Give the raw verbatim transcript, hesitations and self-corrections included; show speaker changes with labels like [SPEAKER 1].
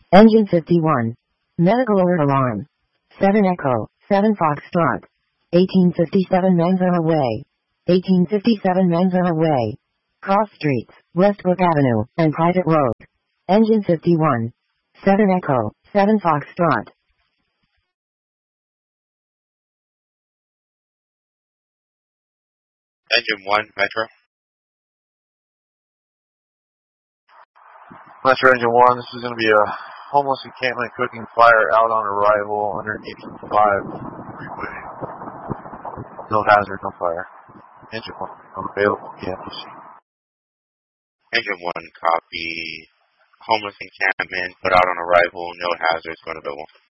[SPEAKER 1] Engine fifty-one. Medical alert alarm. seven Echo, seven Foxtrot. eighteen fifty-seven Manzana Way. eighteen fifty-seven Manzana Way. Cross streets, Westbrook Avenue, and private road. Engine fifty-one. seven Echo, seven Foxtrot.
[SPEAKER 2] Engine one, Metro.
[SPEAKER 3] Metro Engine one, this is going to be a homeless encampment cooking fire out on arrival underneath five freeway. No hazard, no fire. Engine one, available campus.
[SPEAKER 2] Engine one, copy. Homeless encampment, put out on arrival, no hazards, going available.